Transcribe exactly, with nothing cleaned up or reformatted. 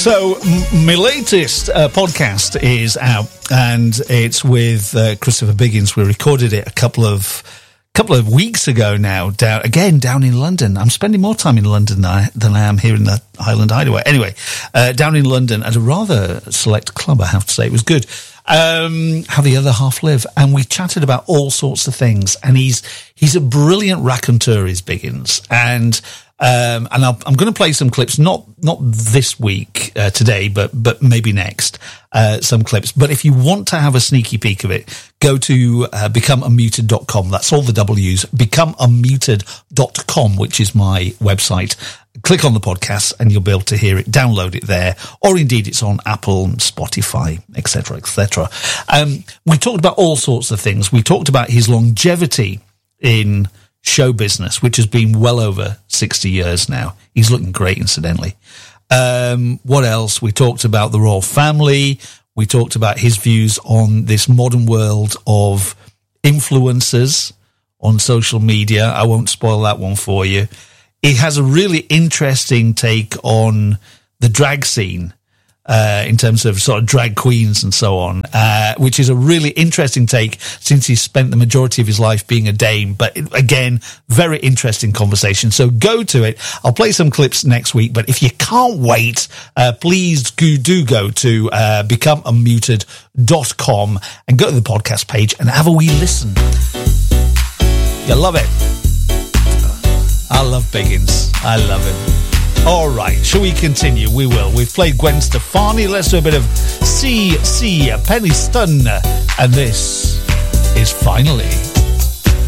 So, m- my latest uh, podcast is out, and it's with uh, Christopher Biggins. We recorded it a couple of couple of weeks ago now, down again down in London. I'm spending more time in London than I, than I am here in the Highland Hideaway. Anyway, uh, down in London at a rather select club, I have to say. It was good. Um, how the other half live, and we chatted about all sorts of things. And he's he's a brilliant raconteur, is Biggins, and. Um, and I'll, I'm going to play some clips, not not this week, uh, today, but but maybe next, uh, some clips. But if you want to have a sneaky peek of it, go to uh, become unmuted dot com. That's all the W's, become unmuted dot com, which is my website. Click on the podcast and you'll be able to hear it, download it there, or indeed it's on Apple, Spotify, et cetera, et cetera. Um, we talked about all sorts of things. We talked about his longevity in show business, which has been well over sixty years now. He's looking great, incidentally. Um, what else? We talked about the royal family. We talked about his views on this modern world of influencers on social media. I won't spoil that one for you. He has a really interesting take on the drag scene, Uh, in terms of sort of drag queens and so on, uh, which is a really interesting take since he's spent the majority of his life being a dame. But it, again, very interesting conversation. So go to it. I'll play some clips next week. But if you can't wait, uh, please do, do go to uh, become unmuted dot com and go to the podcast page and have a wee listen. You love it. I love Biggins. I love him. All right, shall we continue? We will. We've played Gwen Stefani. Let's do a bit of C C Penny Stun. And this is Finally.